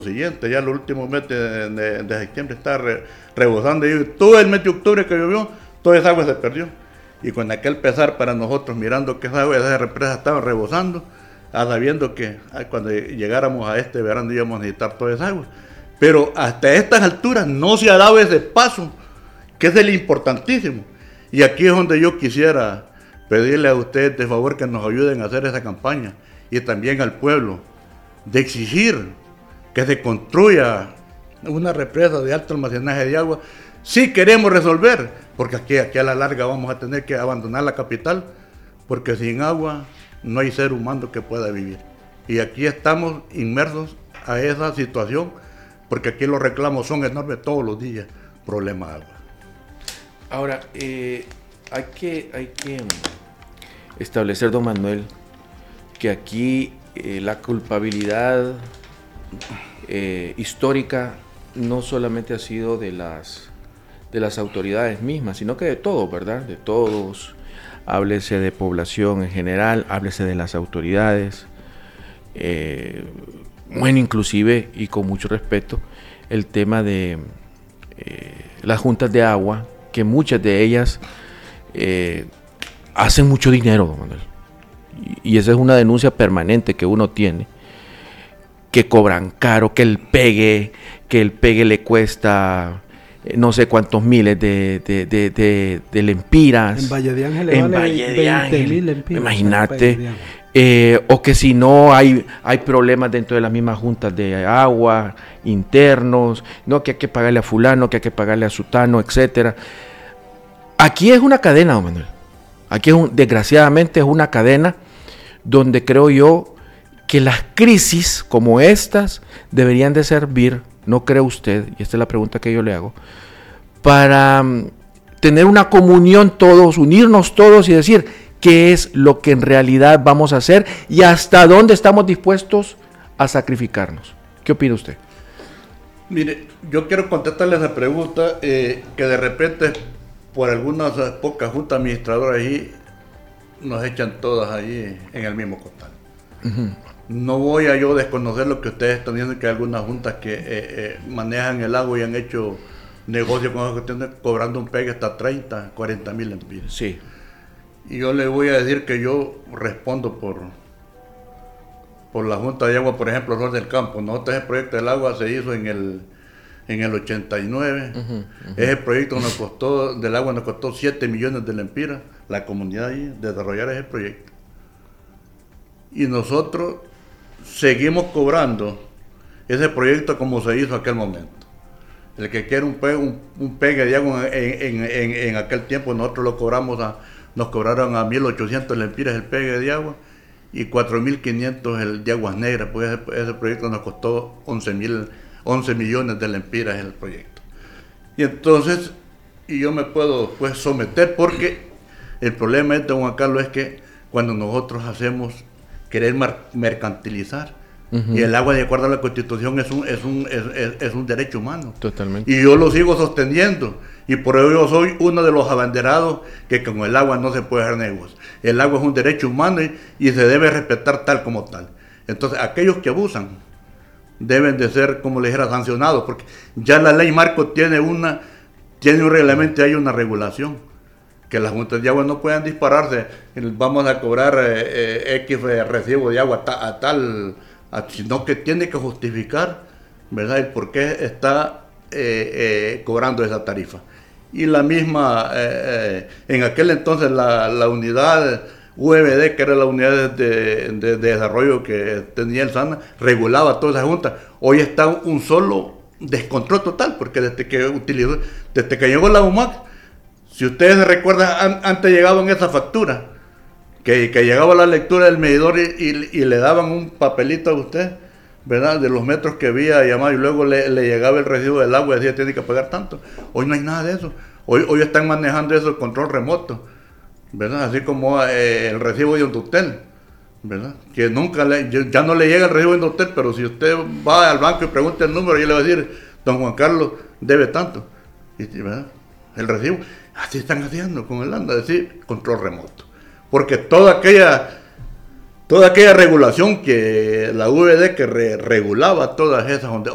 siguiente, ya el último mes de septiembre está rebosando y todo el mes de octubre que llovió, toda esa agua se perdió. Y con aquel pesar para nosotros, mirando que esas represas estaban rebosando, sabiendo que cuando llegáramos a este verano íbamos a necesitar toda esa agua. Pero hasta estas alturas no se ha dado ese paso, que es el importantísimo. Y aquí es donde yo quisiera pedirle a ustedes de favor que nos ayuden a hacer esa campaña y también al pueblo, de exigir que se construya una represa de alto almacenaje de agua. Si queremos resolver, porque aquí a la larga vamos a tener que abandonar la capital, porque sin agua no hay ser humano que pueda vivir. Y aquí estamos inmersos a esa situación, porque aquí los reclamos son enormes todos los días, problema de agua. Ahora, hay que establecer, don Manuel, que aquí la culpabilidad histórica no solamente ha sido de las autoridades mismas, sino que de todos, ¿verdad? De todos. Háblese de población en general, háblese de las autoridades. Bueno, inclusive, y con mucho respeto, el tema de las juntas de agua, que muchas de ellas hacen mucho dinero, don Manuel. Y esa es una denuncia permanente que uno tiene, que cobran caro, que el pegue le cuesta no sé cuántos miles de lempiras. En Valle de Ángel vale 20,000 lempiras. Imagínate. O que si no hay problemas dentro de las mismas juntas de agua, internos, no, que hay que pagarle a fulano, que hay que pagarle a sutano, etcétera. Aquí es una cadena, don Manuel. Aquí desgraciadamente es una cadena donde creo yo que las crisis como estas deberían de servir, ¿no cree usted? Y esta es la pregunta que yo le hago, para tener una comunión todos, unirnos todos y decir qué es lo que en realidad vamos a hacer y hasta dónde estamos dispuestos a sacrificarnos. ¿Qué opina usted? Mire, yo quiero contestarle esa pregunta que de repente por algunas pocas juntas administradoras ahí nos echan todas ahí en el mismo costal. Uh-huh. No voy a yo desconocer lo que ustedes están diciendo, que hay algunas juntas que manejan el agua y han hecho negocio con esas cuestiones, cobrando un pegue hasta 30, 40 mil lempiras. Sí. Y yo le voy a decir que yo respondo por la Junta de Agua, por ejemplo, Rol del Campo. Nosotros ese proyecto del agua se hizo en el 89. Uh-huh, uh-huh. Ese proyecto del agua nos costó 7 millones de lempiras, la comunidad ahí, desarrollar ese proyecto. Y nosotros seguimos cobrando ese proyecto como se hizo en aquel momento. El que quiere un pegue de agua en aquel tiempo, nosotros nos cobraron a 1.800 lempiras el pegue de agua y 4.500 el de aguas negras, pues ese proyecto nos costó 11 millones de lempiras el proyecto. Y entonces, yo me puedo pues someter, porque el problema de Juan Carlos es que cuando nosotros hacemos querer mercantilizar, uh-huh, y el agua, de acuerdo a la Constitución, es un derecho humano. Totalmente. Y yo lo sigo sosteniendo, y por ello yo soy uno de los abanderados que con el agua no se puede hacer negocio. El agua es un derecho humano y se debe respetar tal como tal. Entonces, aquellos que abusan deben de ser, como le dijera, sancionados, porque ya la ley marco tiene un reglamento y hay una regulación, que las juntas de agua no puedan dispararse, vamos a cobrar X recibo de agua sino que tiene que justificar, ¿verdad?, el por qué está cobrando esa tarifa. Y la misma, en aquel entonces la unidad UEBD, que era la unidad de desarrollo que tenía el SANA, regulaba toda esa junta. Hoy está un solo descontrol total, porque desde que llegó la UMAC, si ustedes se recuerdan, antes llegaban esa factura, que llegaba la lectura del medidor y le daban un papelito a usted, ¿verdad?, de los metros que había llamado, y luego le llegaba el recibo del agua y decía, tiene que pagar tanto. Hoy no hay nada de eso. Hoy están manejando eso, el control remoto, ¿verdad? Así como el recibo de Indotel, ¿verdad? Que ya no le llega el recibo de Indotel, pero si usted va al banco y pregunta el número, y le va a decir, don Juan Carlos debe tanto, ¿verdad?, el recibo. Así están haciendo con el ANDA, es decir, control remoto. Porque toda aquella regulación que la UVD que regulaba todas esas